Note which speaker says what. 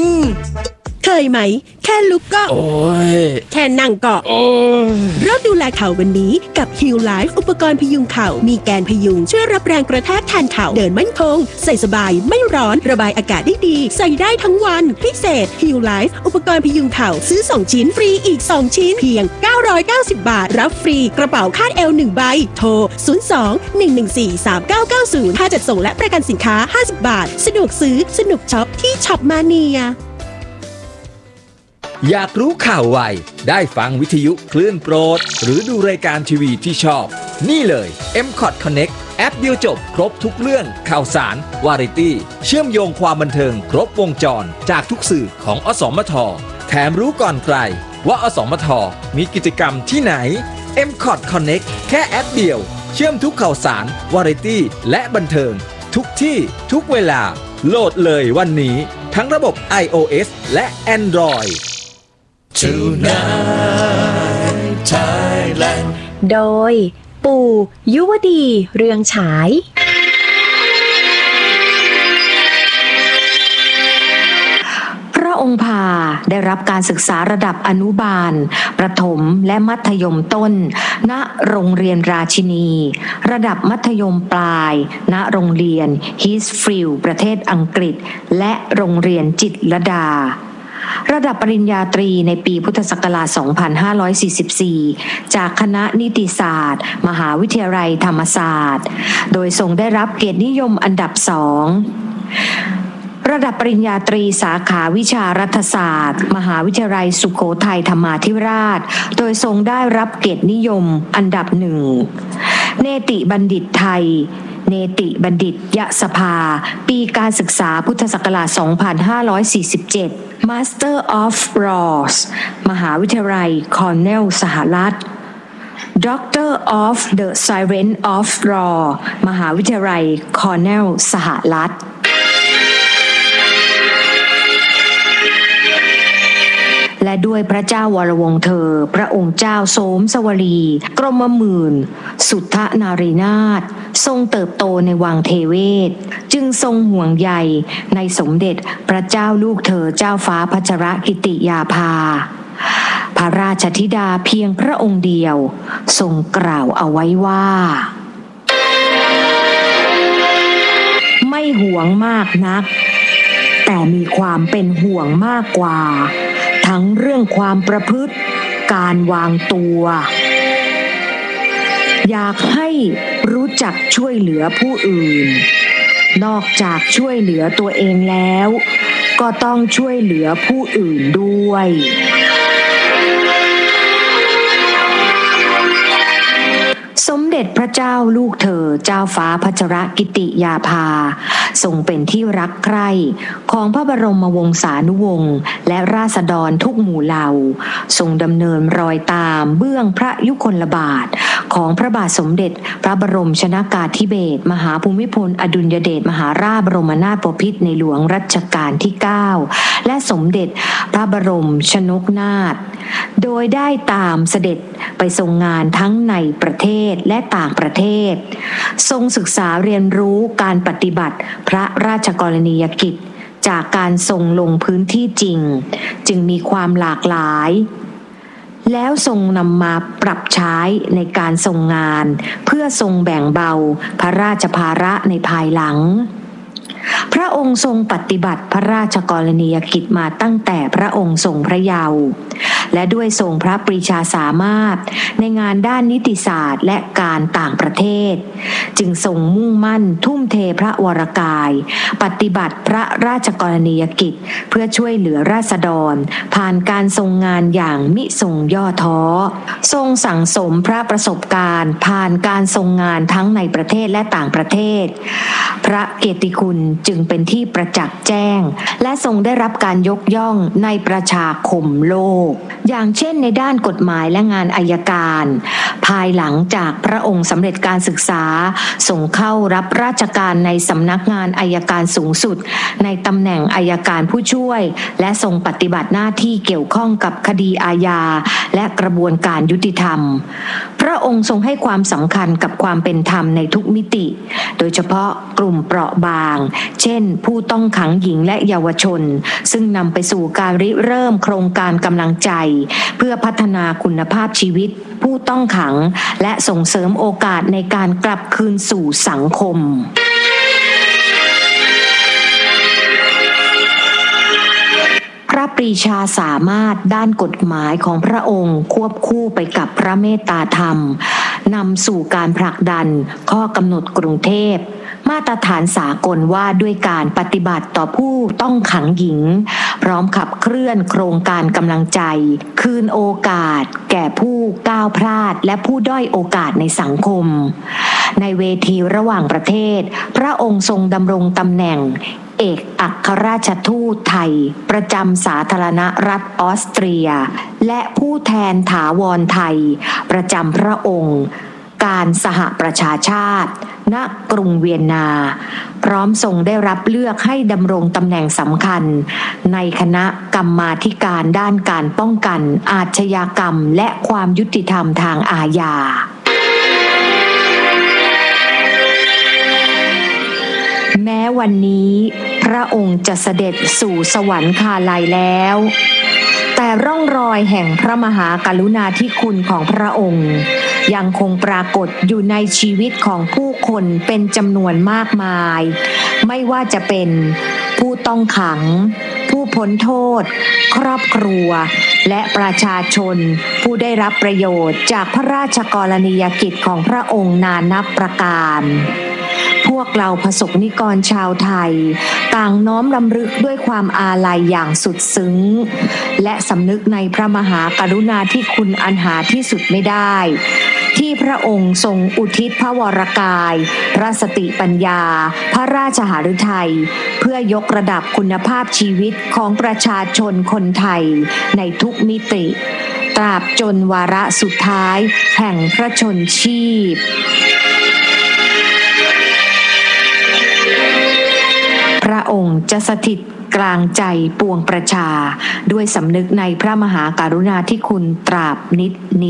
Speaker 1: เคยไหมแค่ลุกก็
Speaker 2: โอ้ย
Speaker 1: แค่นั่งก็
Speaker 2: โอ้ย
Speaker 1: เริ่มดูแลเข่าวันนี้กับ Heal Life อุปกรณ์พยุงเข่ามีแกนพยุงช่วยรับแรงกระแทกแทนเข่าเดินมั่นคงใส่สบายไม่ร้อนระบายอากาศได้ดีใส่ได้ทั้งวันพิเศษ Heal Life อุปกรณ์พยุงเข่าซื้อ2ชิ้นฟรีอีก2ชิ้นเพียง990 บาทรับฟรีกระเป๋าคาดเอว1ใบโทร02-114-3990ค่าจัดส่งและประกันสินค้า50 บาทสะดวกซื้อสนุกช็อปที่ช็อปมาเนีย
Speaker 2: อยากรู้ข่าวไวได้ฟังวิทยุคลื่นโปรดหรือดูรายการทีวีที่ชอบนี่เลย MCOT Connect แอปเดียวจบครบทุกเรื่องข่าวสารวาไรตี้เชื่อมโยงความบันเทิงครบวงจรจากทุกสื่อของอสมทแถมรู้ก่อนใครว่าอสมทมีกิจกรรมที่ไหน MCOT Connect แค่แอปเดียวเชื่อมทุกข่าวสารวาไรตี้และบันเทิงทุกที่ทุกเวลาโหลดเลยวันนี้ทั้งระบบ iOS และ Android
Speaker 3: Tonight Thailand
Speaker 4: โดยปู่ยุวดีเรืองฉายพระองค์พาได้รับการศึกษาระดับอนุบาลประถมและมัธยมต้นณโรงเรียนราชินีระดับมัธยมปลายณโรงเรียนฮิสฟิลด์ประเทศอังกฤษและโรงเรียนจิตรลดาระดับปริญญาตรีในปีพุทธศักราช 2544 จากคณะนิติศาสตร์มหาวิทยาลัยธรรมศาสตร์โดยทรงได้รับเกียรตินิยมอันดับ 2 ระดับปริญญาตรีสาขาวิชารัฐศาสตร์มหาวิทยาลัยสุโขทัยธรรมาธิราชโดยทรงได้รับเกียรตินิยมอันดับ 1 เนติบัณฑิตไทยเนติบัณฑิตยสภาปีการศึกษาพุทธศักราช 2547 Master of Laws มหาวิทยาลัยคอร์เนลสหรัฐ Doctor of the Science of Law มหาวิทยาลัยคอร์เนลสหรัฐและด้วยพระเจ้าวรวงศ์เธอพระองค์เจ้าโสมสวลีกรมหมื่นสุทธนารีนาถทรงเติบโตในวังเทเวศจึงทรงห่วงใยในสมเด็จพระเจ้าลูกเธอเจ้าฟ้าพัชรกิติยาภาพระราชธิดาเพียงพระองค์เดียวทรงกล่าวเอาไว้ว่าไม่ห่วงมากนักแต่มีความเป็นห่วงมากกว่าทั้งเรื่องความประพฤติการวางตัวอยากให้รู้จักช่วยเหลือผู้อื่นนอกจากช่วยเหลือตัวเองแล้วก็ต้องช่วยเหลือผู้อื่นด้วยสมเด็จพระเจ้าลูกเธอเจ้าฟ้าพัชรกิติยาภาทรงเป็นที่รักใคร่ของพระบรมวงศานุวงศ์และราษฎรทุกหมู่เหล่าทรงดำเนินรอยตามเบื้องพระยุคลบาทของพระบาทสมเด็จพระบรมชนกาธิเบศรมหาภูมิพลอดุลยเดชมหาราชบรมนาถบพิตรในหลวงรัชกาลที่ 9และสมเด็จพระบรมชนกนาถโดยได้ตามเสด็จไปทรงงานทั้งในประเทศและต่างประเทศทรงศึกษาเรียนรู้การปฏิบัติพระราชกรณียกิจจากการทรงลงพื้นที่จริงจึงมีความหลากหลายแล้วทรงนำมาปรับใช้ในการทรงงานเพื่อทรงแบ่งเบาพระราชภาระในภายหลังพระองค์ทรงปฏิบัติพระราชกรณียกิจมาตั้งแต่พระองค์ทรงพระเยาว์และด้วยทรงพระปรีชาสามารถในงานด้านนิติศาสตร์และการต่างประเทศจึงทรงมุ่งมั่นทุ่มเทพระวรกายปฏิบัติพระราชกรณียกิจเพื่อช่วยเหลือราษฎรผ่านการทรงงานอย่างมิทรงย่อท้อทรงสั่งสมพระประสบการณ์ผ่านการทรงงานทั้งในประเทศและต่างประเทศพระเกียรติคุณจึงเป็นที่ประจักษ์แจ้งและทรงได้รับการยกย่องในประชาคมโลกอย่างเช่นในด้านกฎหมายและงานอัยการ ภายหลังจากพระองค์สำเร็จการศึกษาส่งเข้ารับราชการในสำนักงานอัยการสูงสุดในตำแหน่งอัยการผู้ช่วยและทรงปฏิบัติหน้าที่เกี่ยวข้องกับคดีอาญาและกระบวนการยุติธรรมพระองค์ทรงให้ความสำคัญกับความเป็นธรรมในทุกมิติโดยเฉพาะกลุ่มเปราะบางเช่นผู้ต้องขังหญิงและเยาวชนซึ่งนำไปสู่การริเริ่มโครงการกำลังใจเพื่อพัฒนาคุณภาพชีวิตผู้ต้องขังและส่งเสริมโอกาสในการกลับคืนสู่สังคมพระปรีชาสามารถด้านกฎหมายของพระองค์ควบคู่ไปกับพระเมตตาธรรมนำสู่การผลักดันข้อกำหนดกรุงเทพมาตรฐานสากลว่าด้วยการปฏิบัติต่อผู้ต้องขังหญิงพร้อมขับเคลื่อนโครงการกำลังใจคืนโอกาสแก่ผู้ก้าวพลาดและผู้ด้อยโอกาสในสังคมในเวทีระหว่างประเทศพระองค์ทรงดำรงตำแหน่งเอกอัครราชทูตไทยประจำสาธารณรัฐออสเตรียและผู้แทนถาวรไทยประจำพระองค์การสหประชาชาติณกรุงเวียนนาพร้อมทรงได้รับเลือกให้ดำรงตำแหน่งสำคัญในคณะกรรมาธิการด้านการป้องกันอาชญากรรมและความยุติธรรมทางอาญาแม้วันนี้พระองค์จะเสด็จสู่สวรรคาลัยแล้วแต่ร่องรอยแห่งพระมหากรุณาธิคุณของพระองค์ยังคงปรากฏอยู่ในชีวิตของผู้คนเป็นจำนวนมากมายไม่ว่าจะเป็นผู้ต้องขังผู้พ้นโทษครอบครัวและประชาชนผู้ได้รับประโยชน์จากพระราชกรณียกิจของพระองค์นานับประการพวกเราประสบนิกรชาวไทยต่างน้อมรำลึกด้วยความอาลัยอย่างสุดซึ้งและสำนึกในพระมหากรุณาธิคุณอันหาที่สุดไม่ได้ที่พระองค์ทรงอุทิศพระวรกายพระสติปัญญาพระราชหฤทัยเพื่อยกระดับคุณภาพชีวิตของประชาชนคนไทยในทุกมิติตราบจนวาระสุดท้ายแห่งพระชนชีพพระองค์จะสถิตกลางใจปวงประชาด้วยสำนึกในพระมหากรุณาธิคุณตราบนิจ